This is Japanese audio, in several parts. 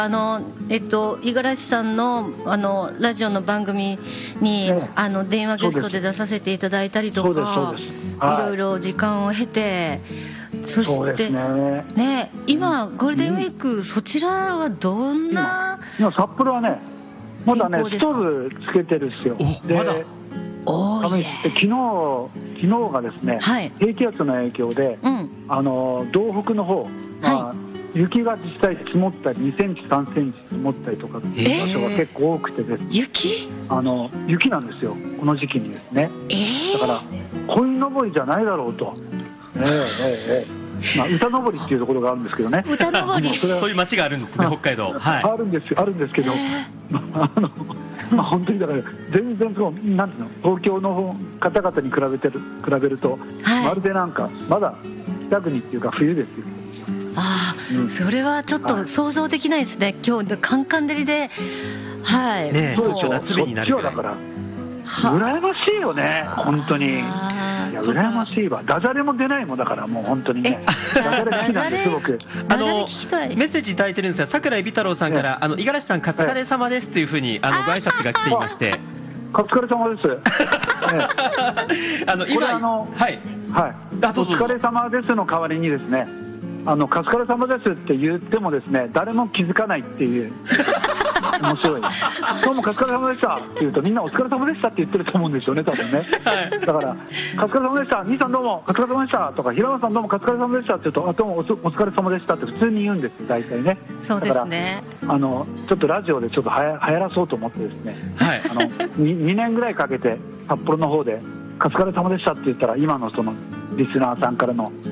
五十嵐さんのラジオの番組に、電話ゲストで出させていただいたりとか、いろいろ時間を経て、そしてね、今ゴールデンウィーク、そちらはどんな？ 今札幌はね、まだねストーブつけてるんですよ。で、 まだ昨日がですね、低気圧の影響で、道北の方、雪が実際積もったり2センチ3センチ積もったりとかっていう場所が結構多くてですね、雪なんですよ、この時期にですね。だから鯉のぼりじゃないだろうと、歌登りっていうところがあるんですけどね。 歌登りそういう町があるんですね、北海道。 あるんですけど、本当にだから全然なんていうの、東京の方々に比べると、まるでなんかまだ北国っていうか冬ですよ。 それはちょっと想像できないですね。今日カンカン照りで、 東京夏日になるぐらい。 だから羨ましいよね、本当に。いや羨ましいわ。ダジャレも出ないもんだから、もう本当にね。ダジャレ好きなんです、僕。 ダジャレ聞きたい。 メッセージいただいてるんですが、桜井美太郎さんから五十嵐さん、カツカレ様ですというふうにご挨拶が来ていまして。 カツカレ様です。 今お疲れ様ですの代わりにですね、カツカレ様ですって言ってもですね、誰も気づかないっていう面白い。どうもカツカレ様でしたって言うと、みんなお疲れ様でしたって言ってると思うんですよね、多分ね。だからカツカレ様でした、兄さんどうもカツカレ様でしたとか、平野さんどうもカツカレ様でしたって言うと、どうもお疲れ様でしたって普通に言うんです、大体ね。 そうですね。 だからちょっとラジオでちょっと流行らそうと思ってですね、2年ぐらいかけて札幌の方でカツカレ様でしたって言ったら、今のそのリスナーさんからの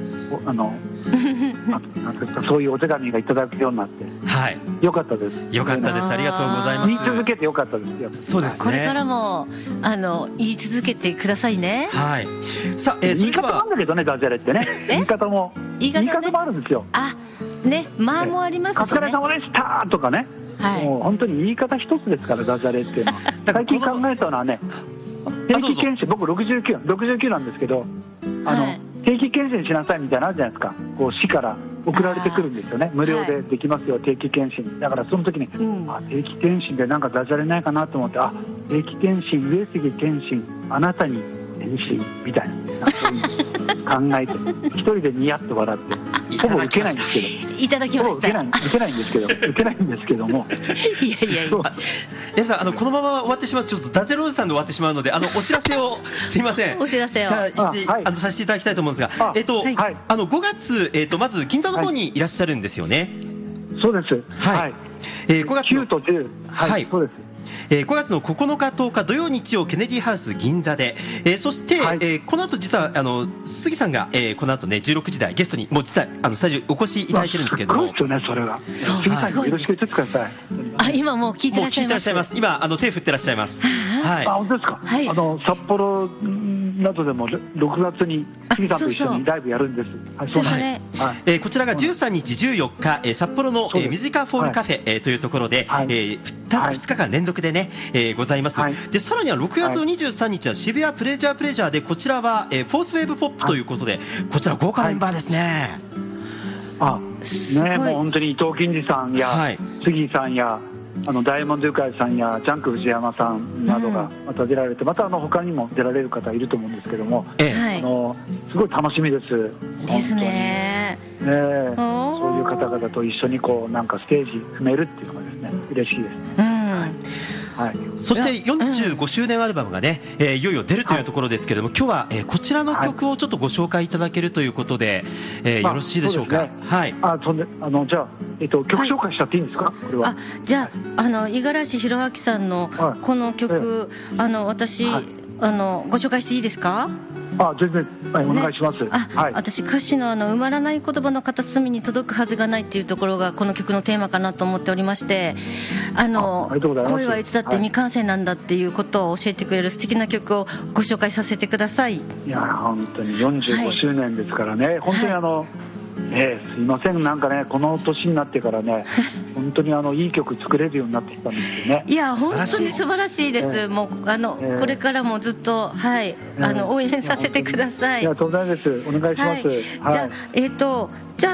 そういうお手紙がいただくようになって、よかったです。 よかったです。ありがとうございます。 言い続けてよかったです。 そうですね。 これからも言い続けてくださいね。 さあ、言い方なんだけどね、ダジャレってね。言い方もあるんですよ。 間もありますしね。 カツカレ様でしたとかね。もう本当に言い方一つですから、ダジャレっていうのは。最近考えたのはね、定期検診、僕69なんですけど、定期検診しなさいみたいなのあるじゃないですか。こう市から送られてくるんですよね。無料でできますよ、定期検診。だからその時に、定期検診でなんかダジャレないかなと思って、定期検診、上杉検診、あなたに検診みたいな、そういう考えて一人でニヤッと笑って、ほぼ受けないんですけど、 いただきました。 受けないんですけども。 いや皆さん、このまま終わってしまうと、ちょっとダジャレおじさんで終わってしまうので、お知らせをすいません、 お知らせをさせていただきたいと思うんですが、5月、まず銀座の方にいらっしゃるんですよね。 そうです。 5月 9と10、そうです。 5月の9日10日土曜日曜ケネディハウス銀座で、そして、この後実は杉さんが、この後ね16時台ゲストにもう実はスタジオにお越しいただいてるんですけども、 すごいですよね、それは。杉さんによろしく言ってください。 今もう聞いてらっしゃいます。 今手振ってらっしゃいます。 本当ですか。札幌などでも6月に杉さんと一緒にライブやるんです。 こちらが13日14日、札幌のミュージカルフォールカフェというところで2日間連続でねございます。でさらには6月の23日は渋谷プレジャーで、こちらはフォースウェーブポップということで、こちら豪華メンバーですね。もう本当に伊藤金次さんや杉さんやダイヤモンドユカイさんやジャンク藤山さんなどがまた出られて、また他にも出られる方いると思うんですけども、すごい楽しみです。 ですね。 そういう方々と一緒になんかステージ踏めるっていうのがですね、嬉しいです。 そして45周年アルバムがね、いよいよ出るというところですけれども、今日はこちらの曲をちょっとご紹介いただけるということで、よろしいでしょうか。 じゃあ曲紹介しちゃっていいんですか、これは。 じゃあ五十嵐弘明さんのこの曲、私ご紹介していいですか。 全然、お願いします。 私歌詞の埋まらない言葉の片隅に届くはずがないっていうところがこの曲のテーマかなと思っておりまして、恋はいつだって未完成なんだっていうことを教えてくれる素敵な曲をご紹介させてください。 いや本当に45周年ですからね、本当にすいません、なんかね、この年になってからね本当にいい曲作れるようになってきたんですよね。 いや本当に素晴らしいです。もうこれからもずっと応援させてください。 とんでもないです。お願いします。 じゃあ